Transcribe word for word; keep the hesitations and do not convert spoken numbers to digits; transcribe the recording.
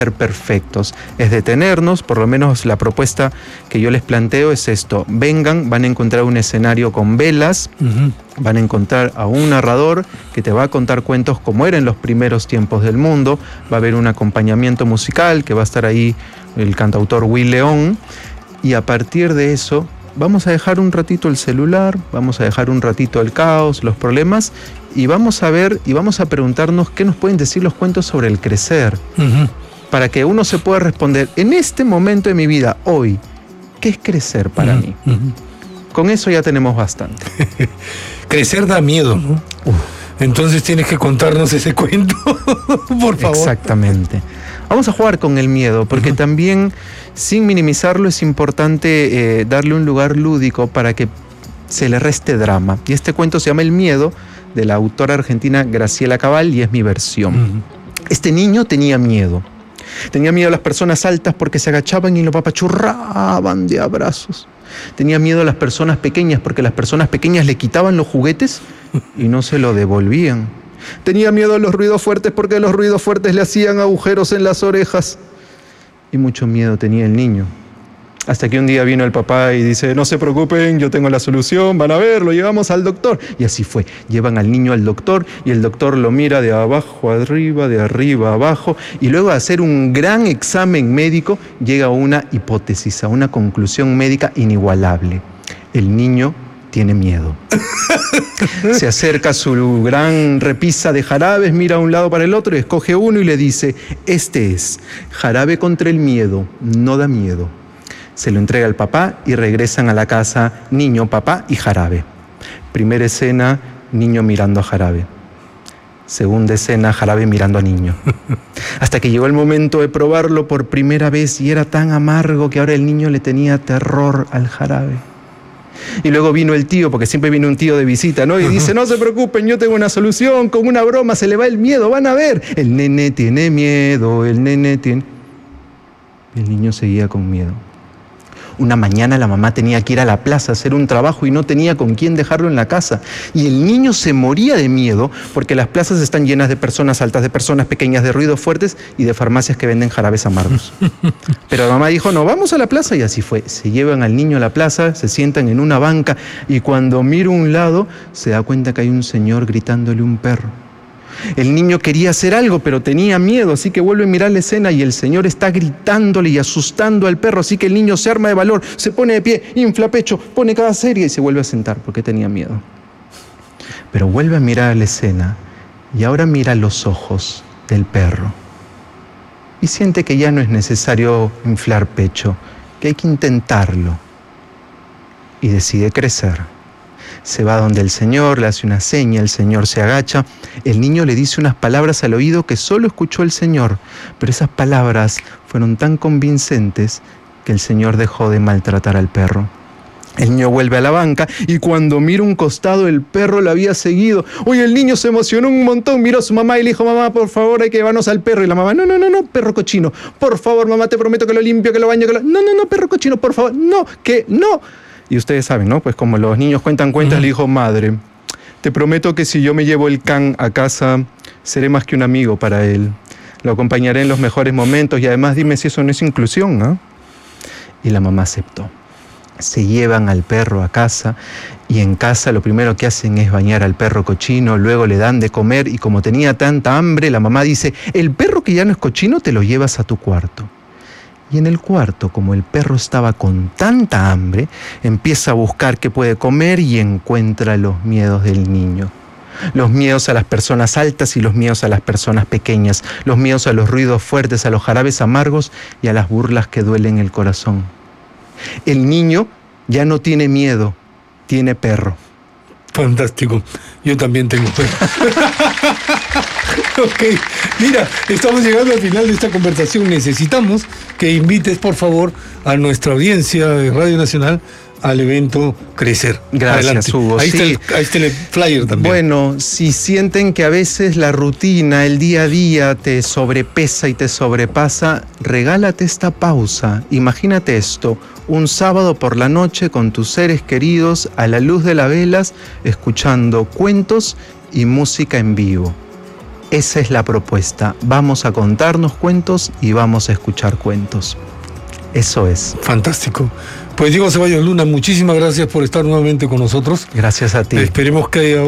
perfectos, es detenernos. Por lo menos la propuesta que yo les planteo es esto: vengan, van a encontrar un escenario con velas, uh-huh. van a encontrar a un narrador que te va a contar cuentos como eran los primeros tiempos del mundo, va a haber un acompañamiento musical que va a estar ahí el cantautor Will León, y a partir de eso vamos a dejar un ratito el celular, vamos a dejar un ratito el caos, los problemas, y vamos a ver y vamos a preguntarnos qué nos pueden decir los cuentos sobre el crecer. Uh-huh. Para que uno se pueda responder, en este momento de mi vida, hoy, ¿qué es crecer para uh-huh. mí? Uh-huh. Con eso ya tenemos bastante. Crecer da miedo, ¿no? Uh. Entonces tienes que contarnos ese cuento, por favor. Exactamente. Vamos a jugar con el miedo, porque uh-huh. también, sin minimizarlo, es importante eh, darle un lugar lúdico para que se le reste drama. Y este cuento se llama El miedo, de la autora argentina Graciela Cabal, y es mi versión. Uh-huh. Este niño tenía miedo. Tenía miedo a las personas altas porque se agachaban y lo apachurraban de abrazos. Tenía miedo a las personas pequeñas porque las personas pequeñas le quitaban los juguetes y no se lo devolvían. Tenía miedo a los ruidos fuertes porque los ruidos fuertes le hacían agujeros en las orejas. Y mucho miedo tenía el niño. Hasta que un día vino el papá y dice: no se preocupen, yo tengo la solución, van a ver, lo llevamos al doctor. Y así fue, llevan al niño al doctor y el doctor lo mira de abajo a arriba, de arriba a abajo, y luego de hacer un gran examen médico llega a una hipótesis, a una conclusión médica inigualable. El niño tiene miedo. Se acerca a su gran repisa de jarabes, mira a un lado para el otro y escoge uno y le dice: este es jarabe contra el miedo, no da miedo. Se lo entrega al papá y regresan a la casa niño, papá y jarabe. Primera escena, niño mirando a jarabe. Segunda escena, jarabe mirando a niño. Hasta que llegó el momento de probarlo por primera vez y era tan amargo que ahora el niño le tenía terror al jarabe. Y luego vino el tío, porque siempre viene un tío de visita, ¿no? Y dice: no se preocupen, yo tengo una solución, con una broma se le va el miedo, van a ver. El nene tiene miedo, el nene tiene... El niño seguía con miedo. Una mañana la mamá tenía que ir a la plaza a hacer un trabajo y no tenía con quién dejarlo en la casa. Y el niño se moría de miedo porque las plazas están llenas de personas altas, de personas pequeñas, de ruidos fuertes y de farmacias que venden jarabes amargos. Pero la mamá dijo: no, vamos a la plaza, y así fue. Se llevan al niño a la plaza, se sientan en una banca y cuando mira a un lado se da cuenta que hay un señor gritándole a un perro. El niño quería hacer algo, pero tenía miedo, así que vuelve a mirar la escena y el señor está gritándole y asustando al perro, así que el niño se arma de valor, se pone de pie, infla pecho, pone cada serie y se vuelve a sentar porque tenía miedo. Pero vuelve a mirar la escena y ahora mira los ojos del perro y siente que ya no es necesario inflar pecho, que hay que intentarlo, y decide crecer. Se va donde el señor, le hace una seña, el señor se agacha, el niño le dice unas palabras al oído que solo escuchó el señor, pero esas palabras fueron tan convincentes que el señor dejó de maltratar al perro. El niño vuelve a la banca y cuando mira un costado el perro lo había seguido. Oye, el niño se emocionó un montón, miró a su mamá y le dijo: mamá, por favor, hay que llevarnos al perro. Y la mamá: no, no, no, no, perro cochino, por favor, mamá, te prometo que lo limpio, que lo baño, que lo... No, no, no, perro cochino, por favor, no, que no. Y ustedes saben, ¿no? Pues como los niños cuentan cuentas, uh-huh. le dijo: madre, te prometo que si yo me llevo el can a casa, seré más que un amigo para él. Lo acompañaré en los mejores momentos y además dime si eso no es inclusión, ¿no? Y la mamá aceptó. Se llevan al perro a casa y en casa lo primero que hacen es bañar al perro cochino, luego le dan de comer y como tenía tanta hambre, la mamá dice: el perro que ya no es cochino te lo llevas a tu cuarto. Y en el cuarto, como el perro estaba con tanta hambre, empieza a buscar qué puede comer y encuentra los miedos del niño. Los miedos a las personas altas y los miedos a las personas pequeñas, los miedos a los ruidos fuertes, a los jarabes amargos y a las burlas que duelen el corazón. El niño ya no tiene miedo, tiene perro. Fantástico. Yo también tengo perro. Ok, mira, estamos llegando al final de esta conversación. Necesitamos que invites, por favor, a nuestra audiencia de Radio Nacional al evento Crecer. Gracias, adelante. Hugo. Ahí, sí. está el, ahí está el flyer también. Bueno, si sienten que a veces la rutina, el día a día te sobrepesa y te sobrepasa, regálate esta pausa. Imagínate esto: un sábado por la noche con tus seres queridos a la luz de las velas, escuchando cuentos y música en vivo. Esa es la propuesta. Vamos a contarnos cuentos y vamos a escuchar cuentos. Eso es. Fantástico. Pues Diego Ceballos Luna, muchísimas gracias por estar nuevamente con nosotros. Gracias a ti. Esperemos que haya